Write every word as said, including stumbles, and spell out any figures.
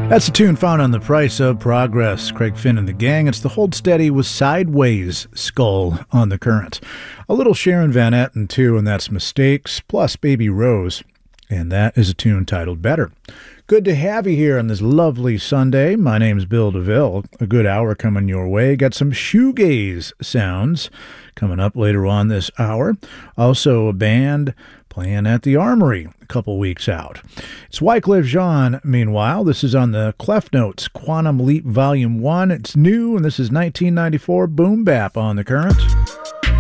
That's a tune found on The Price of Progress. Craig Finn and the gang. It's the Hold Steady with Sideways Skull on the Current. A little Sharon Van Etten, too, and that's Mistakes, plus Baby Rose. And that is a tune titled Better. Good to have you here on this lovely Sunday. My name's Bill DeVille. A good hour coming your way. Got some shoegaze sounds coming up later on this hour. Also a band playing at the Armory a couple weeks out. It's Wyclef Jean, meanwhile. This is on the Clef Notes Quantum Leap Volume one. It's new, and this is nineteen ninety-four Boom Bap on the Current.